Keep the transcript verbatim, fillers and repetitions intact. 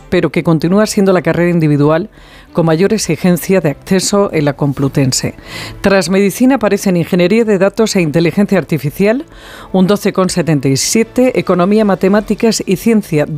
pero que continúa siendo la carrera individual con mayor exigencia de acceso en la Complutense. Tras medicina aparecen ingeniería de datos e inteligencia artificial, un doce coma setenta y siete, economía, matemáticas y ciencia